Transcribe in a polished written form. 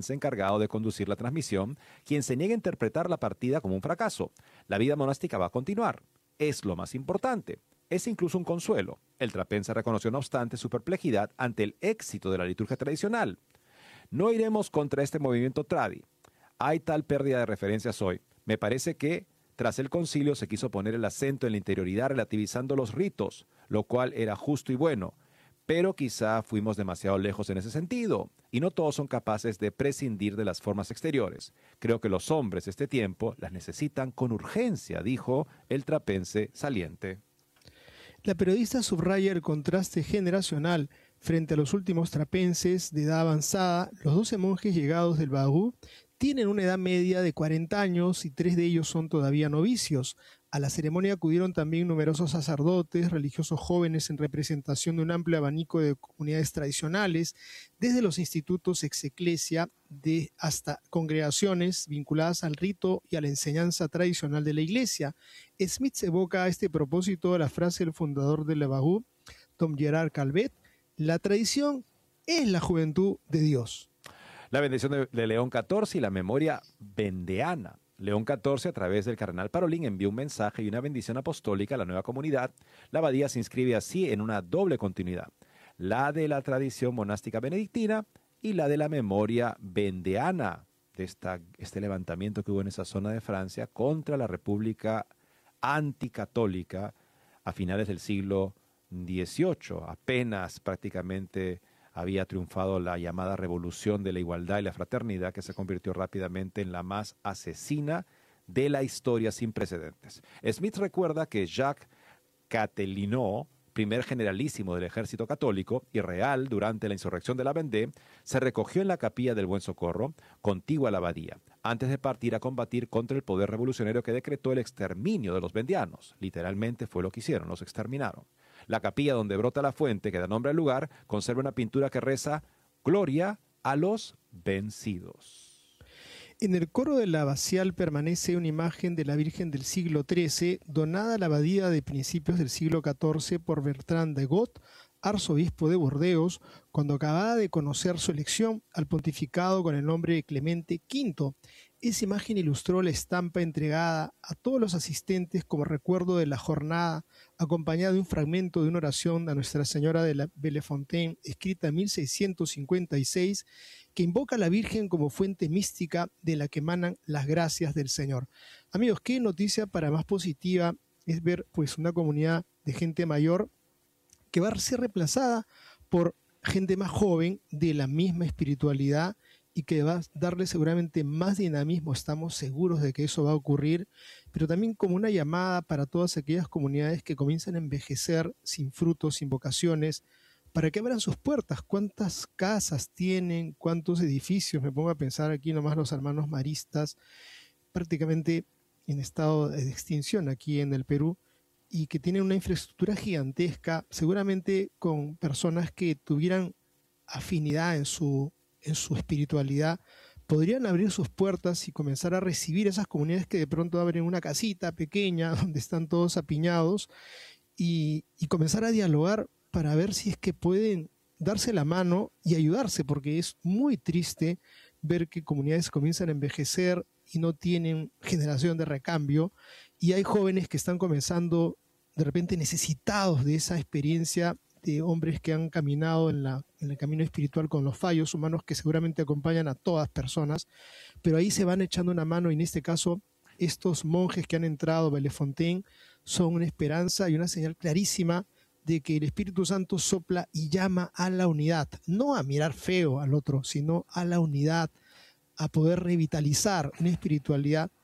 trapense encargado de conducir la transmisión, quien se niega a interpretar la partida como un fracaso. La vida monástica va a continuar. Es lo más importante. Es incluso un consuelo. El trapense reconoció no obstante su perplejidad ante el éxito de la liturgia tradicional. No iremos contra este movimiento tradi. Hay tal pérdida de referencias hoy. Me parece que, tras el concilio, se quiso poner el acento en la interioridad relativizando los ritos, lo cual era justo y bueno. Pero quizá fuimos demasiado lejos en ese sentido, y no todos son capaces de prescindir de las formas exteriores. Creo que los hombres de este tiempo las necesitan con urgencia, dijo el trapense saliente. La periodista subraya el contraste generacional frente a los últimos trapenses de edad avanzada. Los 12 monjes llegados del Bajú tienen una edad media de 40 años y 3 de ellos son todavía novicios. A la ceremonia acudieron también numerosos sacerdotes, religiosos jóvenes en representación de un amplio abanico de comunidades tradicionales, desde los institutos ex ecclesia hasta congregaciones vinculadas al rito y a la enseñanza tradicional de la Iglesia. Smith evoca a este propósito la frase del fundador de Le Bajú, Dom Gerard Calvet: la tradición es la juventud de Dios. La bendición de León XIV y la memoria vendeana. León XIV, a través del cardenal Parolin, envió un mensaje y una bendición apostólica a la nueva comunidad. La abadía se inscribe así en una doble continuidad: la de la tradición monástica benedictina y la de la memoria vendeana, de este levantamiento que hubo en esa zona de Francia contra la República anticatólica a finales del siglo XVIII. Apenas prácticamente había triunfado la llamada Revolución de la Igualdad y la Fraternidad, que se convirtió rápidamente en la más asesina de la historia sin precedentes. Smith recuerda que Jacques Catelinot, primer generalísimo del ejército católico y real durante la insurrección de la Vendée, se recogió en la capilla del Buen Socorro, contigua a la abadía, antes de partir a combatir contra el poder revolucionario que decretó el exterminio de los vendianos. Literalmente fue lo que hicieron, los exterminaron. La capilla donde brota la fuente, que da nombre al lugar, conserva una pintura que reza: Gloria a los vencidos. En el coro de la abacial permanece una imagen de la Virgen del siglo XIII, donada a la abadía de principios del siglo XIV por Bertrand de Got, arzobispo de Burdeos, cuando acababa de conocer su elección al pontificado con el nombre de Clemente V. Esa imagen ilustró la estampa entregada a todos los asistentes como recuerdo de la jornada, acompañada de un fragmento de una oración a Nuestra Señora de la Bellefontaine, escrita en 1656, que invoca a la Virgen como fuente mística de la que emanan las gracias del Señor. Amigos, qué noticia para más positiva es ver pues una comunidad de gente mayor que va a ser reemplazada por gente más joven de la misma espiritualidad y que va a darle seguramente más dinamismo. Estamos seguros de que eso va a ocurrir, pero también como una llamada para todas aquellas comunidades que comienzan a envejecer sin frutos, sin vocaciones, para que abran sus puertas. ¿Cuántas casas tienen? ¿Cuántos edificios? Me pongo a pensar aquí nomás los hermanos maristas, prácticamente en estado de extinción aquí en el Perú, y que tienen una infraestructura gigantesca, seguramente con personas que tuvieran afinidad en su espiritualidad, podrían abrir sus puertas y comenzar a recibir esas comunidades que de pronto abren una casita pequeña donde están todos apiñados y comenzar a dialogar para ver si es que pueden darse la mano y ayudarse, porque es muy triste ver que comunidades comienzan a envejecer y no tienen generación de recambio, y hay jóvenes que están comenzando de repente necesitados de esa experiencia de hombres que han caminado en el camino espiritual con los fallos humanos que seguramente acompañan a todas personas, pero ahí se van echando una mano, y en este caso estos monjes que han entrado a Bellefontaine son una esperanza y una señal clarísima de que el Espíritu Santo sopla y llama a la unidad, no a mirar feo al otro, sino a la unidad, a poder revitalizar una espiritualidad